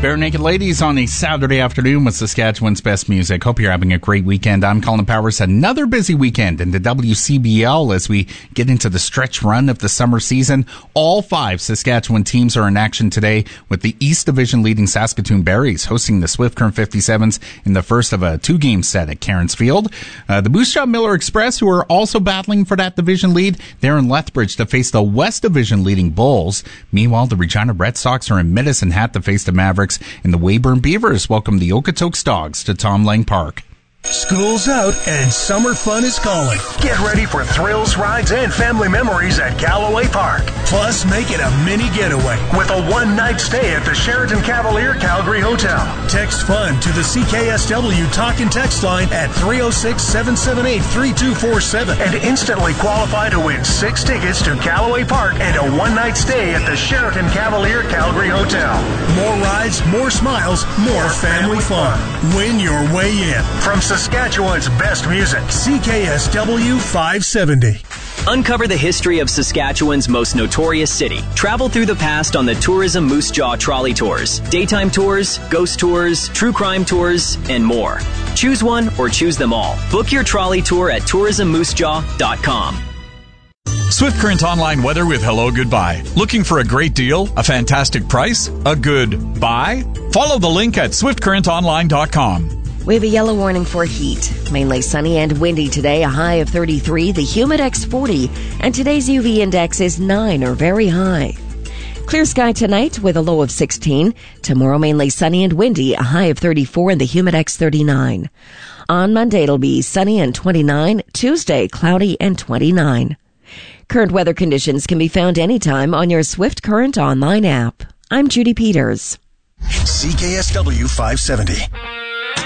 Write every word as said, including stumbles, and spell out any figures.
Bare Naked Ladies on a Saturday afternoon with Saskatchewan's best music. Hope you're having a great weekend. I'm Colin Powers. Another busy weekend in the W C B L as we get into the stretch run of the summer season. All five Saskatchewan teams are in action today, with the East Division leading Saskatoon Berries hosting the Swift Current fifty-sevens in the first of a two-game set at Cairns Field. Uh, the Moose Jaw Miller Express, who are also battling for that division lead, they're in Lethbridge to face the West Division leading Bulls. Meanwhile, the Regina Red Sox are in Medicine Hat to face the Mavericks, and the Weyburn Beavers welcome the Okotoks Dogs to Tom Lang Park. School's out and summer fun is calling. Get ready for thrills, rides, and family memories at Galloway Park. Plus, make it a mini getaway with a one-night stay at the Sheraton Cavalier Calgary Hotel. Text FUN to the C K S W talk and text line at three oh six, seven seven eight, three two four seven and instantly qualify to win six tickets to Galloway Park and a one-night stay at the Sheraton Cavalier Calgary Hotel. More rides, more smiles, more family fun. Win your way in. From Saskatchewan's best music, C K S W five seventy. Uncover the history of Saskatchewan's most notorious city. Travel through the past on the Tourism Moose Jaw Trolley Tours. Daytime tours, ghost tours, true crime tours, and more. Choose one or choose them all. Book your trolley tour at tourism moose jaw dot com. Swift Current Online weather with Hello Goodbye. Looking for a great deal? A fantastic price? A good buy? Follow the link at swift current online dot com. We have a yellow warning for heat. Mainly sunny and windy today, a high of thirty-three, the Humidex forty, and today's U V index is nine or very high. Clear sky tonight with a low of sixteen. Tomorrow mainly sunny and windy, a high of thirty-four and the Humidex thirty-nine. On Monday it'll be sunny and twenty-nine, Tuesday cloudy and twenty-nine. Current weather conditions can be found anytime on your Swift Current Online app. I'm Judy Peters. C K S W five seventy.